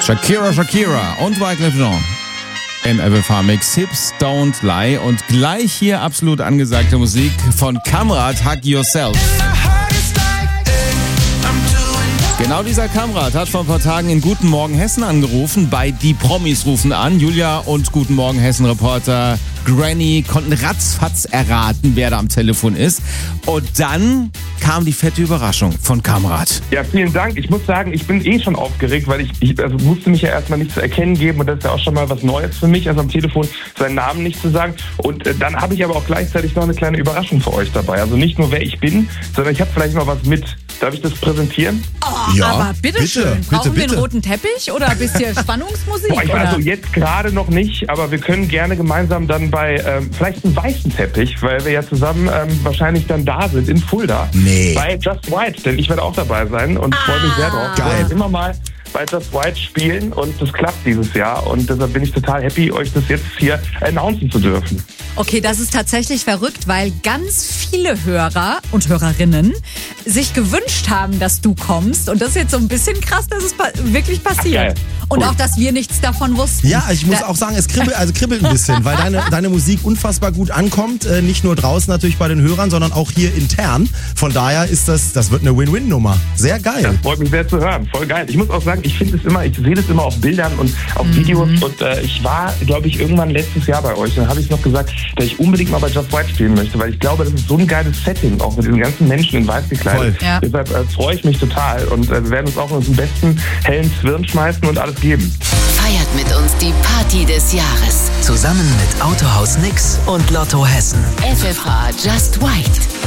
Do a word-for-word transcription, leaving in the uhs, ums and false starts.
Shakira, Shakira und Wyclef Jean im F F H-Mix Hips Don't Lie. Und gleich hier absolut angesagte Musik von Kamrat, Hug Yourself. Genau dieser Kamrat hat vor ein paar Tagen in Guten Morgen Hessen angerufen. Bei Die Promis rufen an. Julia und Guten Morgen Hessen-Reporter Granny konnten ratzfatz erraten, wer da am Telefon ist. Und dann kam die fette Überraschung von Kamrat. Ja, vielen Dank. Ich muss sagen, ich bin eh schon aufgeregt, weil ich, ich also musste mich ja erstmal nicht zu erkennen geben. Und das ist ja auch schon mal was Neues für mich, also am Telefon seinen Namen nicht zu sagen. Und äh, dann habe ich aber auch gleichzeitig noch eine kleine Überraschung für euch dabei. Also nicht nur, wer ich bin, sondern ich habe vielleicht mal was mit. Darf ich das präsentieren? Oh, Ja, aber bitteschön. bitte, Brauchen bitte, wir bitte. einen roten Teppich oder ein bisschen Spannungsmusik? Boah, ich oder? weiß, also jetzt gerade noch nicht, aber wir können gerne gemeinsam dann bei ähm, vielleicht einen weißen Teppich, weil wir ja zusammen ähm, wahrscheinlich dann da sind in Fulda. Nee. Bei Just White, denn ich werde auch dabei sein und freue mich sehr drauf. Geil. Wir wollen immer mal bei Just White spielen und das klappt dieses Jahr und deshalb bin ich total happy, euch das jetzt hier announcen zu dürfen. Okay, das ist tatsächlich verrückt, weil ganz viele Hörer und Hörerinnen sich gewünscht haben, dass du kommst. Und das ist jetzt so ein bisschen krass, dass es pa- wirklich passiert. Ach, geil. Und Cool. auch, dass wir nichts davon wussten. Ja, ich muss Da- auch sagen, es kribbelt, also kribbelt ein bisschen, weil deine, deine Musik unfassbar gut ankommt. Äh, nicht nur draußen natürlich bei den Hörern, sondern auch hier intern. Von daher ist das, das wird eine Win-Win-Nummer. Sehr geil. Das freut mich sehr zu hören. Voll geil. Ich muss auch sagen, ich finde es immer, ich sehe das immer auf Bildern und auf Videos und äh, ich war, glaube ich, irgendwann letztes Jahr bei euch. Dann habe ich noch gesagt, dass ich unbedingt mal bei Just White spielen möchte, weil ich glaube, das ist so ein geiles Setting, auch mit diesen ganzen Menschen in weiß gekleidet. Voll. Ja. Deshalb äh, freue ich mich total und äh, wir werden uns auch in den besten hellen Zwirn schmeißen und alles geben. Feiert mit uns die Party des Jahres. Zusammen mit Autohaus Nix und Lotto Hessen. F F H Just White.